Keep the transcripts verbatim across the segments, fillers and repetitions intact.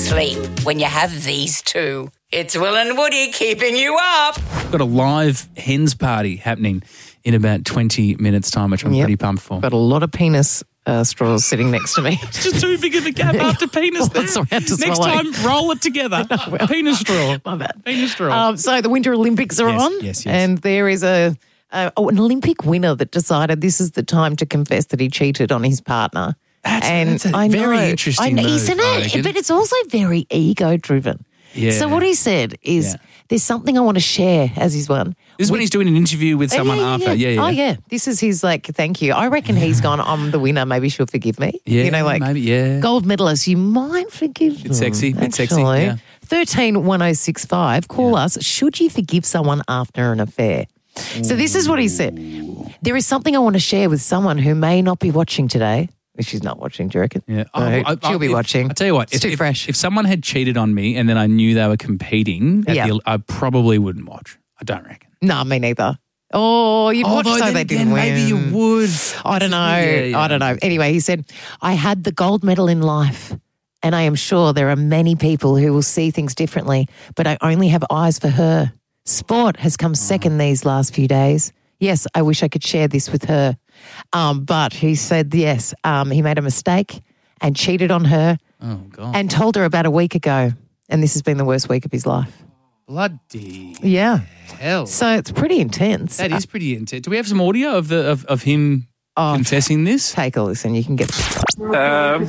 sleep when you have these two. It's Will and Woody keeping you up. Got a live hens party happening in about twenty minutes' time, which I'm Yep. pretty pumped for. Got a lot of penis uh, straws sitting next to me. It's just too big of a gap after penis there. That's all I had to Next swallow. time, roll it together. Penis straw. My bad. Penis straw. Um, so the Winter Olympics are Yes, on. yes, yes. And there is a, a oh, an Olympic winner that decided this is the time to confess that he cheated on his partner. That's- and that's a I know, very interesting I know, move, isn't I it? reckon. But it's also very ego-driven. Yeah. So what he said is, Yeah. there's something I want to share as his one. This is when he's doing an interview with someone yeah, after. Yeah, yeah. Oh, yeah. This is his, like, thank you. I reckon he's gone, I'm the winner. Maybe she'll forgive me. Yeah, You know, like, maybe, yeah. gold medalist, you might forgive Bit sexy, them, bit sexy, actually. yeah. thirteen one oh six five, call us. Should you forgive someone after an affair? So this is what he said. There is something I want to share with someone who may not be watching today. She's not watching, do you reckon? Yeah. No, I- I- she'll be if- watching. I tell you what, It's if, too if, fresh. if someone had cheated on me and then I knew they were competing, at Yeah. the, I probably wouldn't watch. I don't reckon. No, me neither. Oh, you'd watch Although so then they again, didn't win. maybe you would. I don't know. Yeah, yeah. I don't know. Anyway, he said, I had the gold medal in life, and I am sure there are many people who will see things differently, but I only have eyes for her. Sport has come second these last few days. Yes, I wish I could share this with her. Um, but he said, yes, um, he made a mistake and cheated on her Oh, God. and told her about a week ago. And this has been the worst week of his life. Bloody Yeah. hell. So it's pretty intense. That is pretty intense. Do we have some audio of the of, of him Oh. confessing this? Take a listen. You can get... Eh,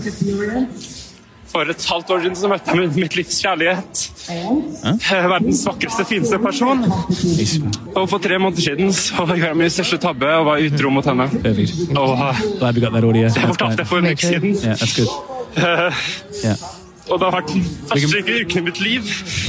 For et halvt år siden så møtte jeg mitt livs kjærlighet. Eh, Verdens vakreste, fineste person. Og for tre måneder siden så gjorde jeg min største tabbe og var utro mot henne. Perfect. Og eh, Glad we got that audio. jeg That's fortalte great. det for en uke siden. Yeah, that's good. Yeah. Og det har vært den verste uken i mitt liv.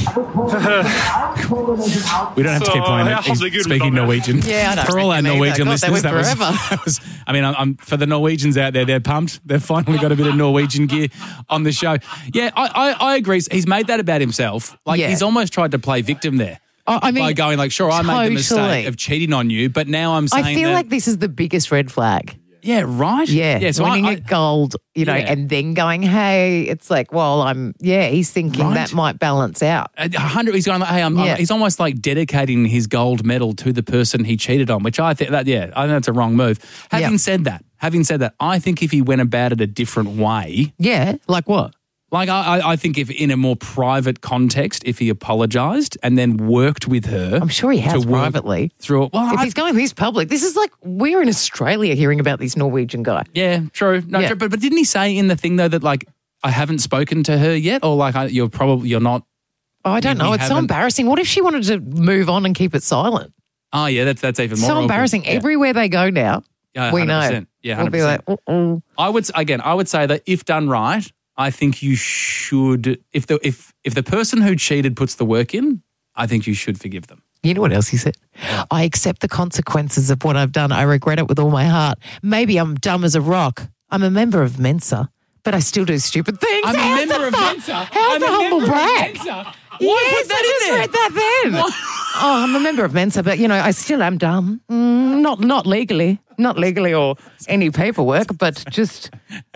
We don't have to keep So, playing yeah, it. He's Holly Goodman speaking on it. Norwegian. Yeah, I don't For all our reckon either. Norwegian God, they listeners, went that was, forever. that was. I mean, I'm, I'm for the Norwegians out there, they're pumped. They've finally got a bit of Norwegian gear on the show. Yeah, I, I, I agree. He's made that about himself. Like Yeah. he's almost tried to play victim there. Oh, I mean, by going like, sure, I made the mistake totally. of cheating on you, but now I'm saying I feel that, like this is the biggest red flag. yeah, right, Yeah, yeah. So I, winning I, a gold, you know, Yeah. and then going, hey, it's like, well, I'm, yeah, he's thinking Right. that might balance out. A hundred. He's going like, hey, I'm, Yeah. I'm. He's almost like dedicating his gold medal to the person he cheated on, which I think that, yeah, I know it's a wrong move. Having Yeah. said that, having said that, I think if he went about it a different way, Yeah, like what? like I, I- I think if in a more private context, if he apologised and then worked with her, I'm sure he has to work privately. through it. Well, If I- he's going this public, this is like we're in Australia hearing about this Norwegian guy. yeah, true. No, Yeah. true. But but didn't he say in the thing though that like I haven't spoken to her yet, or like I, you're probably you're not. Oh, I don't You- know. you It's so haven't- embarrassing. What if she wanted to move on and keep it silent? Oh yeah, that's that's even more So awkward. embarrassing. Yeah. Everywhere they go now, Yeah, we one hundred know. percent. Yeah, we'll one be hundred like, percent. uh-oh. I would again. I would say that if done right, I think you should. If the if if the person who cheated puts the work in, I think you should forgive them. You know what else he said? I accept the consequences of what I've done. I regret it with all my heart. Maybe I'm dumb as a rock. I'm a member of Mensa, but I still do stupid things. I'm a How's member the of fu- Mensa. How's I'm the a humble member of brag? Mensa. Yes, Why put that I in just there? read that then. Why? Oh, I'm a member of Mensa, but you know, I still am dumb. Mm, not not legally, not legally or any paperwork, but just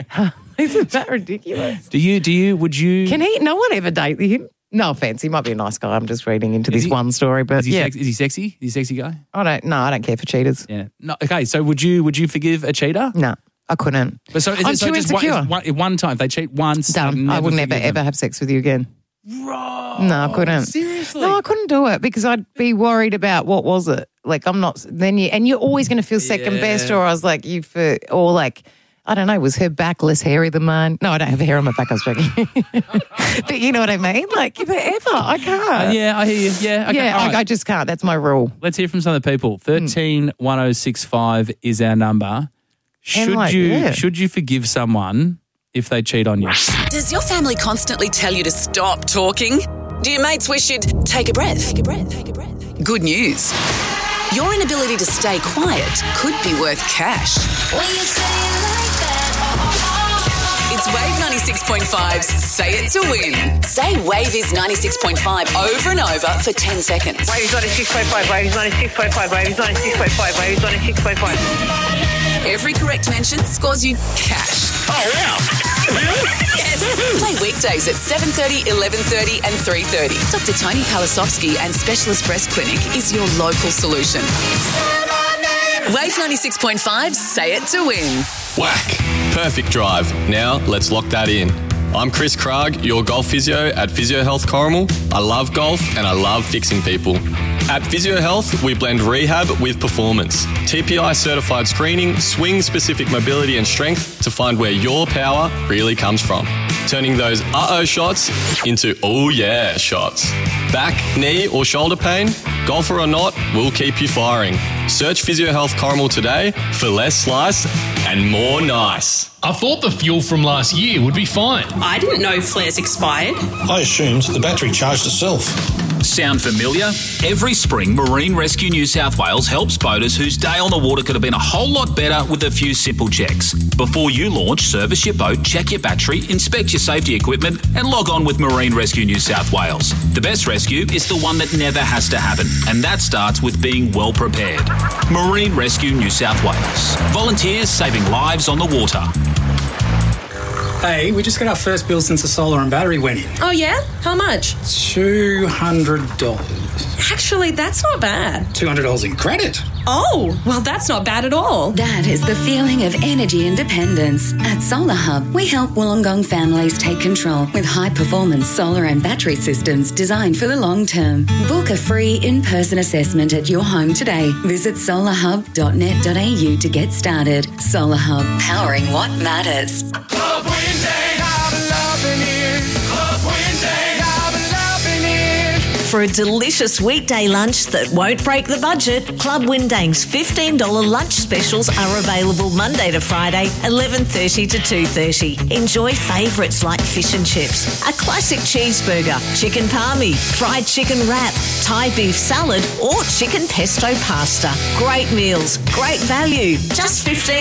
isn't that ridiculous? Do you? Do you? Would you? Can he? No one ever date him. No offense, he might be a nice guy. I'm just reading into this he- one story, but Is he, yeah, sex, is he sexy? Is he a sexy guy? I don't. No, I don't care for cheaters. Yeah. No. Okay. So would you? Would you forgive a cheater? No, I couldn't. But so is I'm it so too just one, insecure. one, one time if they cheat once, Done. like, I would never forgive ever them? have sex with you again. Bro, No, I couldn't. Seriously? No, I couldn't do it because I'd be worried about what was it. Like I'm not. Then you and you're always going to feel second Yeah. best. Or I was like you for or like. I don't know, was her back less hairy than mine? No, I don't have hair on my back, I was joking. But you know what I mean? Like, forever, I can't. Uh, yeah, I hear you. Yeah. Okay. yeah, all I, right. I just can't. That's my rule. Let's hear from some of the people. Thirteen one oh six five is our number. Should like, you yeah. should you forgive someone if they cheat on you? Does your family constantly tell you to stop talking? Do your mates wish you'd take a breath? Take a breath. Take a breath. Good news. Your inability to stay quiet could be worth cash. When you say it like that, It's Wave ninety-six point five's Say It to Win. Say Wave is ninety-six point five over and over for ten seconds. Wave is ninety-six point five, Wave is ninety-six point five, Wave is ninety-six point five, Wave is ninety-six point five. Every correct mention scores you cash. Oh, wow. Yes. Play weekdays at seven thirty, eleven thirty and three thirty. Doctor Tony Palasovsky and Specialist Breast Clinic is your local solution. Wave ninety-six point five, say it to win. Whack. Perfect drive. Now let's lock that in. I'm Chris Krag, your golf physio at Physio Health Corrimal. I love golf and I love fixing people. At Physio Health, we blend rehab with performance. T P I certified screening, swing-specific mobility and strength to find where your power really comes from. Turning those uh-oh shots into oh yeah shots. Back, knee or shoulder pain? Golfer or not, we'll keep you firing. Search Physio Health Corrimal today for less slice and more nice. I thought the fuel from last year would be fine. I didn't know flares expired. I assumed the battery charged itself. Sound familiar? Every spring, Marine Rescue New South Wales helps boaters whose day on the water could have been a whole lot better with a few simple checks. Before you launch, service your boat, check your battery, inspect your safety equipment, and log on with Marine Rescue New South Wales. The best rescue is the one that never has to happen, and that starts with being well prepared. Marine Rescue New South Wales. Volunteers saving lives on the water. Hey, we just got our first bill since the solar and battery went in. Oh, yeah? How much? two hundred dollars. Actually, that's not bad. two hundred dollars in credit. Oh, well, that's not bad at all. That is the feeling of energy independence. At Solar Hub, we help Wollongong families take control with high-performance solar and battery systems designed for the long term. Book a free in-person assessment at your home today. Visit solar hub dot net dot a u to get started. Solar Hub, powering what matters. Club Wednesday, I'm loving it. Club Wednesday, I'm loving it. For a delicious weekday lunch that won't break the budget, Club Windang's fifteen dollars lunch specials are available Monday to Friday, eleven thirty to two thirty. Enjoy favourites like fish and chips, a classic cheeseburger, chicken palmy, fried chicken wrap, Thai beef salad or chicken pesto pasta. Great meals, great value, just fifteen